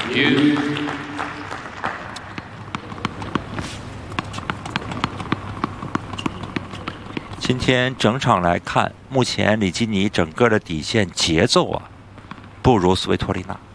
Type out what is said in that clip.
You. 今天整场来看，目前里基尼整个的底线节奏啊，不如斯维托利娜。